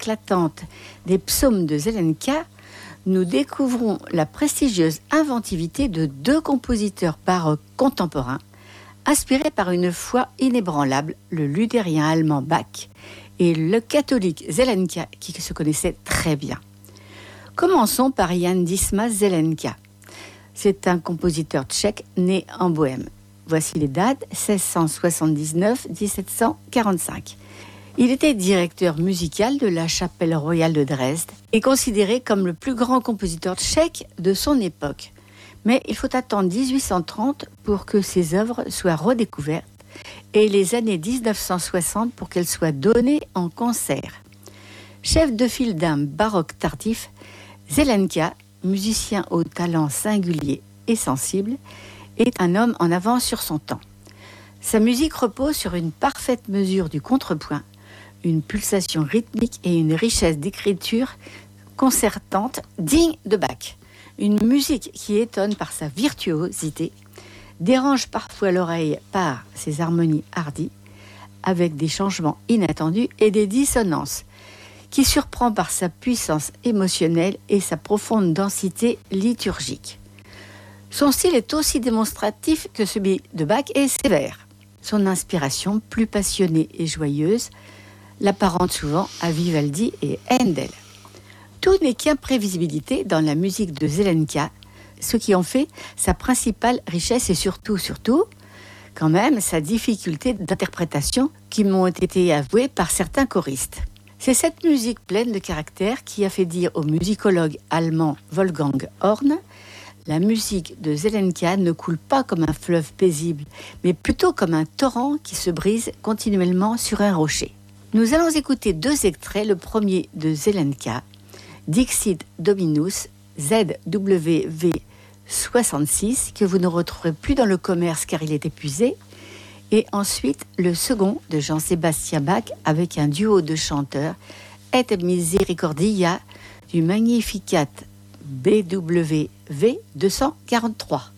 éclatante des psaumes de Zelenka, nous découvrons la prestigieuse inventivité de deux compositeurs baroques contemporains, inspirés par une foi inébranlable, le luthérien allemand Bach et le catholique Zelenka, qui se connaissaient très bien. Commençons par Jan Dismas Zelenka. C'est un compositeur tchèque né en Bohême. Voici les dates, 1679-1745. Il était directeur musical de la chapelle royale de Dresde et considéré comme le plus grand compositeur tchèque de son époque. Mais il faut attendre 1830 pour que ses œuvres soient redécouvertes et les années 1960 pour qu'elles soient données en concert. Chef de file d'un baroque tardif, Zelenka, musicien au talent singulier et sensible, est un homme en avance sur son temps. Sa musique repose sur une parfaite mesure du contrepoint, une pulsation rythmique et une richesse d'écriture concertante digne de Bach. Une musique qui étonne par sa virtuosité, dérange parfois l'oreille par ses harmonies hardies, avec des changements inattendus et des dissonances, qui surprend par sa puissance émotionnelle et sa profonde densité liturgique. Son style est aussi démonstratif que celui de Bach et sévère. Son inspiration, plus passionnée et joyeuse, l'apparente souvent à Vivaldi et Handel. Tout n'est qu'imprévisibilité dans la musique de Zelenka, ce qui en fait sa principale richesse et surtout, quand même, sa difficulté d'interprétation qui m'ont été avouées par certains choristes. C'est cette musique pleine de caractère qui a fait dire au musicologue allemand Wolfgang Horn: la musique de Zelenka ne coule pas comme un fleuve paisible, mais plutôt comme un torrent qui se brise continuellement sur un rocher. Nous allons écouter deux extraits, le premier de Zelenka, Dixit Dominus, ZWV 66, que vous ne retrouverez plus dans le commerce car il est épuisé, et ensuite le second de Jean-Sébastien Bach avec un duo de chanteurs, Et Misericordia, du Magnificat BWV 243.